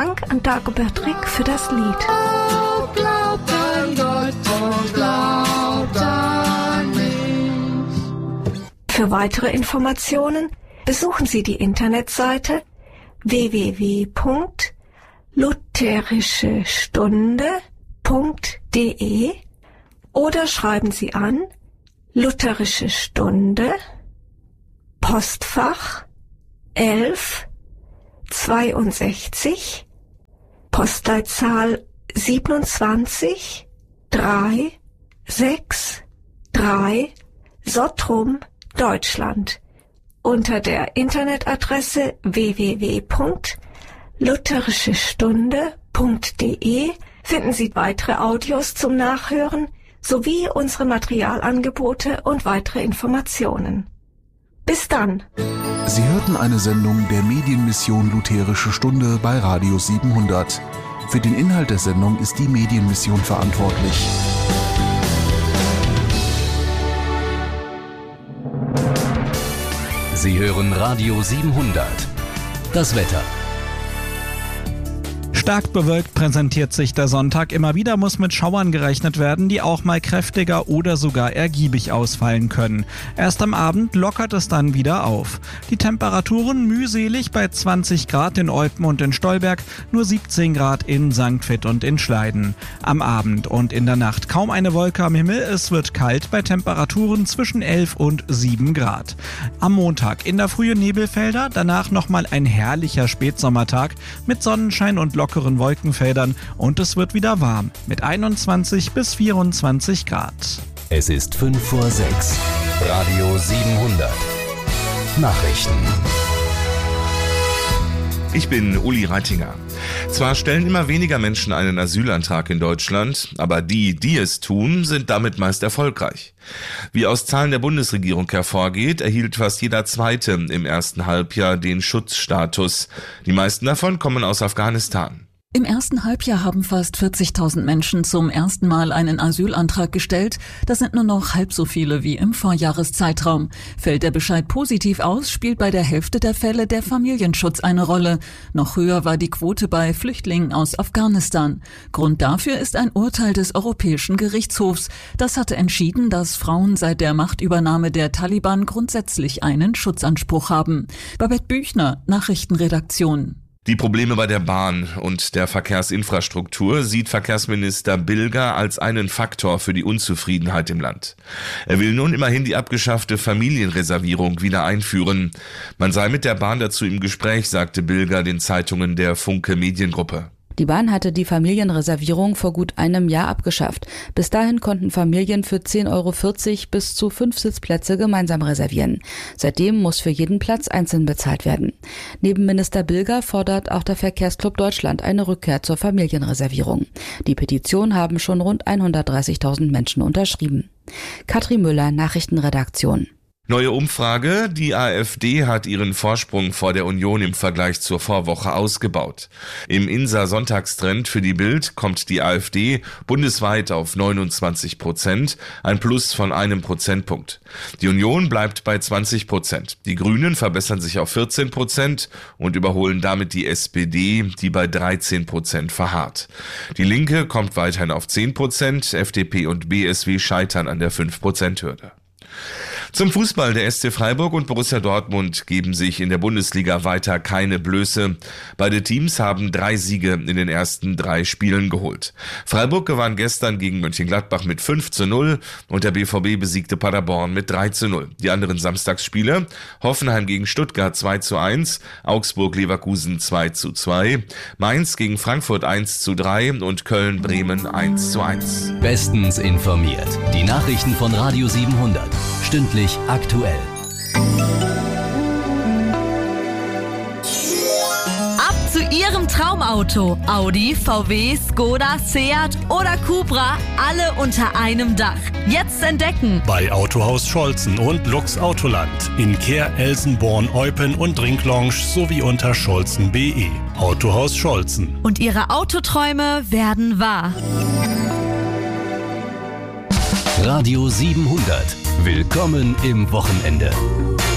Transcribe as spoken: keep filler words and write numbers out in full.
Dank an Dagobert Rick für das Lied. Glaubt an Gott und glaubt an mich. Für weitere Informationen besuchen Sie die Internetseite w w w punkt lutherische stunde punkt d e oder schreiben Sie an Lutherische Stunde, Postfach elf zweiundsechzig, Postleitzahl siebenundzwanzig drei sechs drei, Sottrum, Deutschland. Unter der Internetadresse w w w punkt lutherische stunde punkt d e finden Sie weitere Audios zum Nachhören sowie unsere Materialangebote und weitere Informationen. Bis dann! Sie hörten eine Sendung der Medienmission Lutherische Stunde bei Radio siebenhundert. Für den Inhalt der Sendung ist die Medienmission verantwortlich. Sie hören Radio siebenhundert. Das Wetter. Stark bewölkt präsentiert sich der Sonntag. Immer wieder muss mit Schauern gerechnet werden, die auch mal kräftiger oder sogar ergiebig ausfallen können. Erst am Abend lockert es dann wieder auf. Die Temperaturen mühselig bei zwanzig Grad in Eupen und in Stolberg, nur siebzehn Grad in Sankt Vith und in Schleiden. Am Abend und in der Nacht kaum eine Wolke am Himmel, es wird kalt bei Temperaturen zwischen elf und sieben Grad. Am Montag in der Frühe Nebelfelder, danach nochmal ein herrlicher Spätsommertag mit Sonnenschein und lockeren Wolkenfeldern und es wird wieder warm mit einundzwanzig bis vierundzwanzig Grad. Es ist fünf vor sechs. Radio siebenhundert. Nachrichten. Ich bin Uli Reitinger. Zwar stellen immer weniger Menschen einen Asylantrag in Deutschland, aber die, die es tun, sind damit meist erfolgreich. Wie aus Zahlen der Bundesregierung hervorgeht, erhielt fast jeder Zweite im ersten Halbjahr den Schutzstatus. Die meisten davon kommen aus Afghanistan. Im ersten Halbjahr haben fast vierzigtausend Menschen zum ersten Mal einen Asylantrag gestellt. Das sind nur noch halb so viele wie im Vorjahreszeitraum. Fällt der Bescheid positiv aus, spielt bei der Hälfte der Fälle der Familienschutz eine Rolle. Noch höher war die Quote bei Flüchtlingen aus Afghanistan. Grund dafür ist ein Urteil des Europäischen Gerichtshofs. Das hatte entschieden, dass Frauen seit der Machtübernahme der Taliban grundsätzlich einen Schutzanspruch haben. Babette Büchner, Nachrichtenredaktion. Die Probleme bei der Bahn und der Verkehrsinfrastruktur sieht Verkehrsminister Bilger als einen Faktor für die Unzufriedenheit im Land. Er will nun immerhin die abgeschaffte Familienreservierung wieder einführen. Man sei mit der Bahn dazu im Gespräch, sagte Bilger den Zeitungen der Funke Mediengruppe. Die Bahn hatte die Familienreservierung vor gut einem Jahr abgeschafft. Bis dahin konnten Familien für zehn Euro vierzig bis zu fünf Sitzplätze gemeinsam reservieren. Seitdem muss für jeden Platz einzeln bezahlt werden. Neben Minister Bilger fordert auch der Verkehrsclub Deutschland eine Rückkehr zur Familienreservierung. Die Petition haben schon rund hundertdreißigtausend Menschen unterschrieben. Katrin Müller, Nachrichtenredaktion. Neue Umfrage, die AfD hat ihren Vorsprung vor der Union im Vergleich zur Vorwoche ausgebaut. Im I N S A-Sonntagstrend für die Bild kommt die AfD bundesweit auf neunundzwanzig Prozent, ein Plus von einem Prozentpunkt. Die Union bleibt bei zwanzig Prozent. Die Grünen verbessern sich auf vierzehn Prozent und überholen damit die S P D, die bei dreizehn Prozent verharrt. Die Linke kommt weiterhin auf zehn Prozent, F D P und B S W scheitern an der fünf Prozent Hürde. Zum Fußball. Der S C Freiburg und Borussia Dortmund geben sich in der Bundesliga weiter keine Blöße. Beide Teams haben drei Siege in den ersten drei Spielen geholt. Freiburg gewann gestern gegen Mönchengladbach mit fünf zu null und der B V B besiegte Paderborn mit drei zu null. Die anderen Samstagsspiele: Hoffenheim gegen Stuttgart zwei zu eins, Augsburg-Leverkusen zwei zu zwei, Mainz gegen Frankfurt eins zu drei und Köln-Bremen eins zu eins. Bestens informiert. Die Nachrichten von Radio siebenhundert. Stündlich aktuell. Ab zu Ihrem Traumauto. Audi, V W, Skoda, Seat oder Cupra. Alle unter einem Dach. Jetzt entdecken. Bei Autohaus Scholzen und Lux Autoland. In Kehr, Elsenborn, Eupen und Drinklounge sowie unter Scholzen punkt de. Autohaus Scholzen. Und Ihre Autoträume werden wahr. Radio siebenhundert. Willkommen im Wochenende.